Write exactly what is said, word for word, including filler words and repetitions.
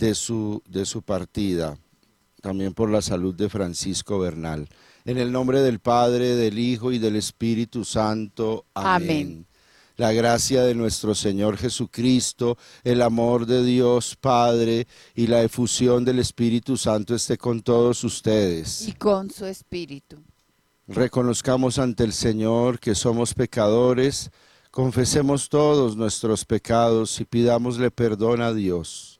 de su, de su partida, también por la salud de Francisco Bernal. En el nombre del Padre, del Hijo y del Espíritu Santo. Amén. Amén. La gracia de nuestro Señor Jesucristo, el amor de Dios Padre y la efusión del Espíritu Santo esté con todos ustedes. Y con su espíritu. Reconozcamos ante el Señor que somos pecadores, confesemos todos nuestros pecados y pidámosle perdón a Dios.